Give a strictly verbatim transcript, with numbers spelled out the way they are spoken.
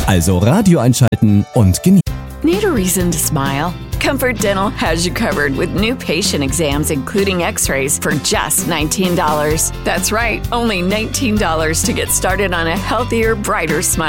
Also Radio einschalten und genießen. Need a reason to smile? Comfort Dental has you covered with new patient exams, including x-rays, for just nineteen dollars. That's right, only nineteen dollars to get started on a healthier, brighter smile.